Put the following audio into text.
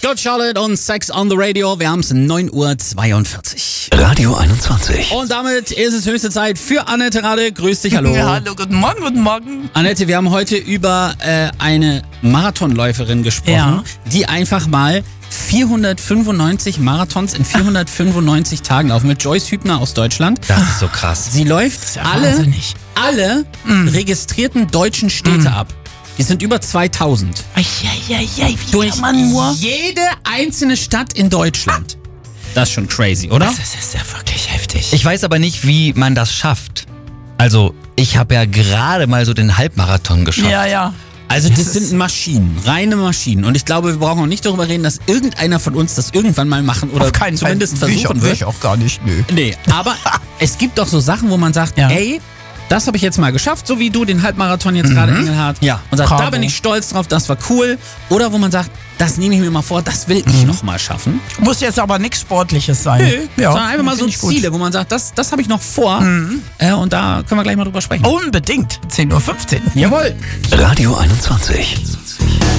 Good Charlotte und Sex on the Radio. Wir haben es 9:42 Uhr. Radio 21. Und damit ist es höchste Zeit für Annette Rade. Grüß dich, hallo. Ja, hallo, guten Morgen, guten Morgen. Annette, wir haben heute über eine Marathonläuferin gesprochen, Ja. die einfach mal 495 Marathons in 495 Tagen laufen. Mit Joyce Hübner aus Deutschland. Das ist so krass. Sie läuft ja alle wahnsinnig. registrierten deutschen Städte ab. Die sind über 2000. Wie Durch kann man nur? jede einzelne Stadt in Deutschland. Das ist schon crazy, oder? Das ist ja wirklich heftig. Ich weiß aber nicht, wie man das schafft. Also, ich habe ja gerade mal so den Halbmarathon geschafft. ja. Also das sind Maschinen, reine Maschinen. Und ich glaube, wir brauchen auch nicht darüber reden, dass irgendeiner von uns das irgendwann mal machen oder Auf keinen zumindest Fall. versuchen Will wird. ich auch gar nicht, nö. Nee, aber es gibt doch so Sachen, wo man sagt, Ja. ey, das habe ich jetzt mal geschafft, so wie du den Halbmarathon jetzt gerade, Engelhardt. Ja, Und sagt, da bravo. bin ich stolz drauf, das war cool. Oder wo man sagt, das nehme ich mir mal vor, das will ich noch mal schaffen. Muss jetzt aber nichts Sportliches sein. Ja, sondern einfach mal so finde ich gut. Ziele, wo man sagt, das habe ich noch vor. Und da können wir gleich mal drüber sprechen. Unbedingt. 10:15 Uhr. Jawohl. Radio 21.